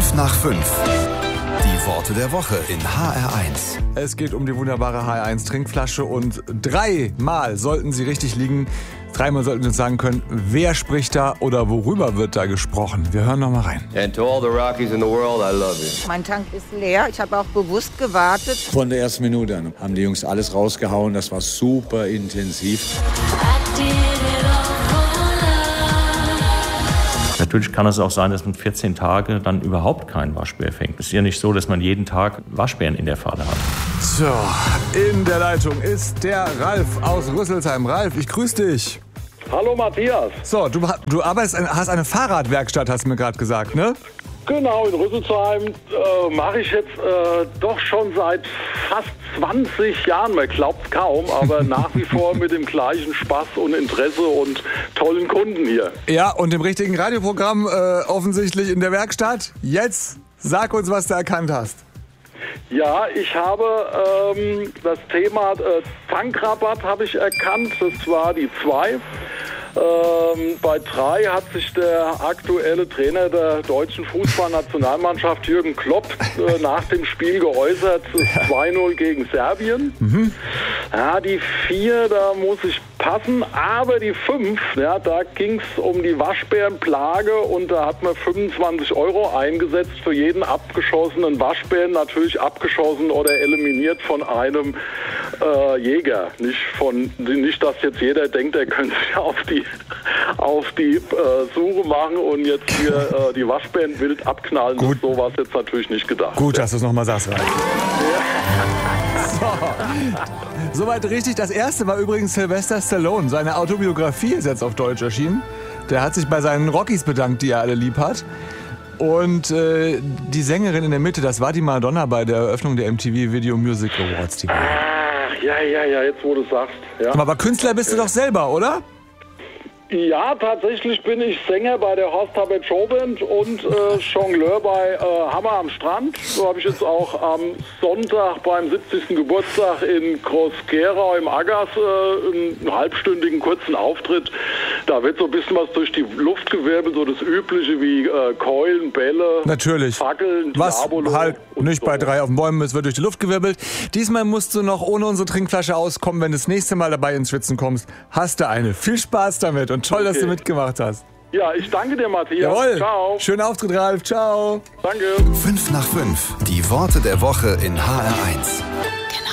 5 nach 5. Die Worte der Woche in HR1. Es geht um die wunderbare HR1 Trinkflasche und 3-mal sollten sie richtig liegen. 3-mal sollten sie uns sagen können, wer spricht da oder worüber wird da gesprochen. Wir hören noch mal rein. And to all the Rockies in the world, I love you. Mein Tank ist leer. Ich habe auch bewusst gewartet. Von der ersten Minute an haben die Jungs alles rausgehauen. Das war super intensiv. Natürlich kann es auch sein, dass man 14 Tage dann überhaupt keinen Waschbär fängt. Es ist ja nicht so, dass man jeden Tag Waschbären in der Pfanne hat. So, in der Leitung ist der Ralf aus Rüsselsheim. Ralf, ich grüße dich. Hallo Matthias. So, du hast eine Fahrradwerkstatt, hast du mir gerade gesagt, ne? Genau, in Rüsselsheim mache ich jetzt doch schon seit fast 20 Jahren, man glaubt es kaum, aber nach wie vor mit dem gleichen Spaß und Interesse und tollen Kunden hier. Ja, und dem richtigen Radioprogramm offensichtlich in der Werkstatt. Jetzt sag uns, was du erkannt hast. Ja, ich habe das Thema Tankrabatt habe ich erkannt, das war die 2. Bei 3 hat sich der aktuelle Trainer der deutschen Fußballnationalmannschaft Jürgen Klopp nach dem Spiel geäußert, 2-0 gegen Serbien. Mhm. Ja, die 4, da muss ich passen, aber die 5, ja, da ging es um die Waschbärenplage und da hat man 25 € eingesetzt für jeden abgeschossenen Waschbären, natürlich abgeschossen oder eliminiert von einem Jäger. Nicht, dass jetzt jeder denkt, er könnte sich auf die Suche machen und jetzt hier die Waschbären wild abknallen. Gut. So war es jetzt natürlich nicht gedacht. Gut, dass du es nochmal sagst, Ralf. So. Soweit richtig. Das erste war übrigens Sylvester Stallone. Seine Autobiografie ist jetzt auf Deutsch erschienen. Der hat sich bei seinen Rockies bedankt, die er alle lieb hat. Und die Sängerin in der Mitte, das war die Madonna bei der Eröffnung der MTV Video Music Awards. Ja, jetzt wo du sagst. Ja. Aber Künstler bist du doch selber, oder? Ja, tatsächlich bin ich Sänger bei der Horst Tappert Showband und Jongleur bei Hammer am Strand. So habe ich jetzt auch am Sonntag beim 70. Geburtstag in Groß-Gerau im Aggas einen halbstündigen kurzen Auftritt. Da wird so ein bisschen was durch die Luft gewirbelt, so das Übliche wie Keulen, Bälle, natürlich. Fackeln, was Diabolo halt nicht so. Bei 3 auf den Bäumen ist, wird durch die Luft gewirbelt. Diesmal musst du noch ohne unsere Trinkflasche auskommen. Wenn du das nächste Mal dabei ins Schwitzen kommst, hast du eine. Viel Spaß damit und toll, dass du mitgemacht hast. Ja, ich danke dir, Matthias. Jawohl. Ciao. Schönen Auftritt, Ralf. Ciao. Danke. 5 nach 5. Die Worte der Woche in HR1.